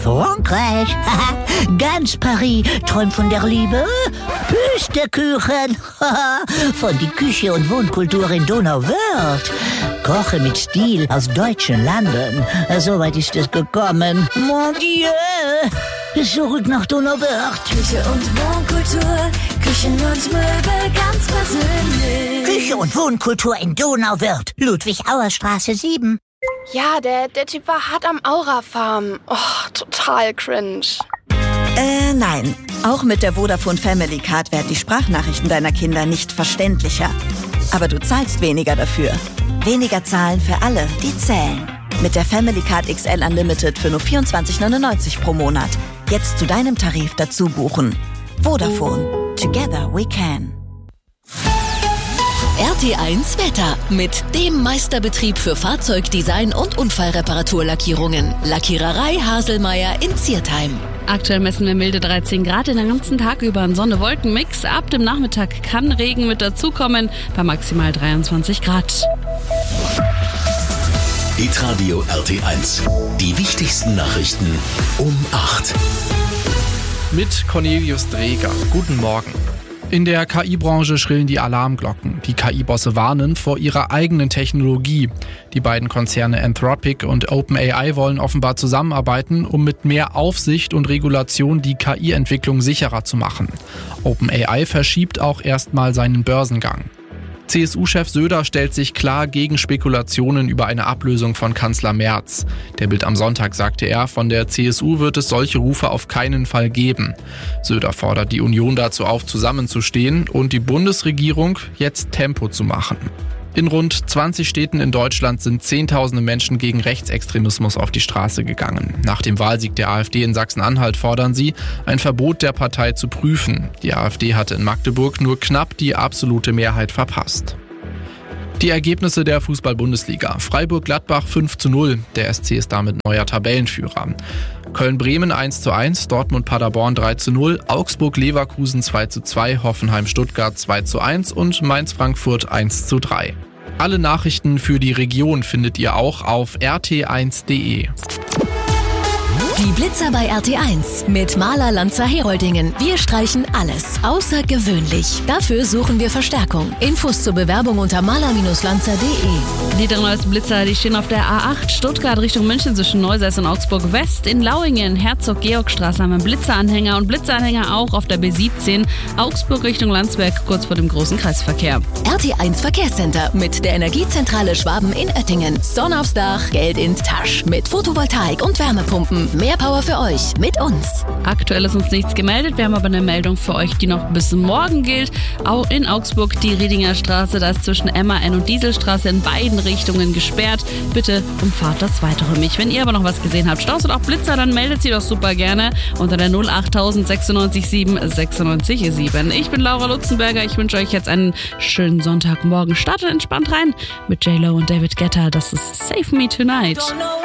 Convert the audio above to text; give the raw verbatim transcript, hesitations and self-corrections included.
Frankreich. Ganz Paris träumt von der Liebe. Pustekuchen. Von die Küche und Wohnkultur in Donauwörth. Koche mit Stil aus deutschen Landen. Soweit ist es gekommen. Mon Dieu. Zurück nach Donauwörth. Küche und Wohnkultur, Küchen und Möbel ganz persönlich. Küche und Wohnkultur in Donauwörth. Ludwig-Auer-Straße sieben. Ja, der, der Typ war hart am Aura-Farm. Oh, total cringe. Äh, nein. Auch mit der Vodafone Family Card werden die Sprachnachrichten deiner Kinder nicht verständlicher. Aber du zahlst weniger dafür. Weniger zahlen für alle, die zählen. Mit der Family Card X L Unlimited für nur vierundzwanzig neunundneunzig pro Monat. Jetzt zu deinem Tarif dazu buchen. Vodafone. Together we can. R T eins Wetter mit dem Meisterbetrieb für Fahrzeugdesign und Unfallreparaturlackierungen. Lackiererei Haselmeier in Ziertheim. Aktuell messen wir milde dreizehn Grad, den ganzen Tag über ein Sonne-Wolken-Mix. Ab dem Nachmittag kann Regen mit dazukommen, bei maximal dreiundzwanzig Grad. Hitradio R T eins. Die wichtigsten Nachrichten um acht. Mit Cornelius Dreger. Guten Morgen. In der K I-Branche schrillen die Alarmglocken. Die K I-Bosse warnen vor ihrer eigenen Technologie. Die beiden Konzerne Anthropic und OpenAI wollen offenbar zusammenarbeiten, um mit mehr Aufsicht und Regulation die K I-Entwicklung sicherer zu machen. OpenAI verschiebt auch erstmal seinen Börsengang. C S U-Chef Söder stellt sich klar gegen Spekulationen über eine Ablösung von Kanzler Merz. Der Bild am Sonntag sagte er, von der C S U wird es solche Rufe auf keinen Fall geben. Söder fordert die Union dazu auf, zusammenzustehen und die Bundesregierung jetzt Tempo zu machen. In rund zwanzig Städten in Deutschland sind Zehntausende Menschen gegen Rechtsextremismus auf die Straße gegangen. Nach dem Wahlsieg der AfD in Sachsen-Anhalt fordern sie, ein Verbot der Partei zu prüfen. Die AfD hatte in Magdeburg nur knapp die absolute Mehrheit verpasst. Die Ergebnisse der Fußball-Bundesliga. Freiburg-Gladbach fünf zu null. Der S C ist damit neuer Tabellenführer. Köln-Bremen eins zu eins, Dortmund-Paderborn drei zu null, Augsburg-Leverkusen zwei zu zwei, Hoffenheim-Stuttgart zwei zu eins und Mainz-Frankfurt eins zu drei. Alle Nachrichten für die Region findet ihr auch auf r t eins punkt d e. Die Blitzer bei R T eins mit Maler Lanzer Heroldingen. Wir streichen alles außergewöhnlich. Dafür suchen wir Verstärkung. Infos zur Bewerbung unter maler Lanzer punkt d e. Die drei neuesten Blitzer, die stehen auf der A acht Stuttgart Richtung München zwischen Neuseß und Augsburg West. In Lauingen, Herzog-Georg-Straße haben wir einen Blitzeranhänger und Blitzeranhänger auch auf der B siebzehn. Augsburg Richtung Landsberg, kurz vor dem großen Kreisverkehr. R T eins Verkehrscenter mit der Energiezentrale Schwaben in Oettingen. Sonne aufs Dach, Geld in Tasch. Mit Photovoltaik und Wärmepumpen. Mehr Power für euch mit uns. Aktuell ist uns nichts gemeldet. Wir haben aber eine Meldung für euch, die noch bis morgen gilt. Auch in Augsburg die Riedinger Straße, da ist zwischen M A N und Dieselstraße in beiden Richtungen gesperrt. Bitte umfahrt das weitere mich. Wenn ihr aber noch was gesehen habt, Staus und auch Blitzer, dann meldet sie doch super gerne unter der null acht null null neun sechs sieben sechs neun sieben. Ich bin Laura Lutzenberger. Ich wünsche euch jetzt einen schönen Sonntagmorgen. Startet entspannt rein mit J Lo und David Guetta. Das ist Save Me Tonight.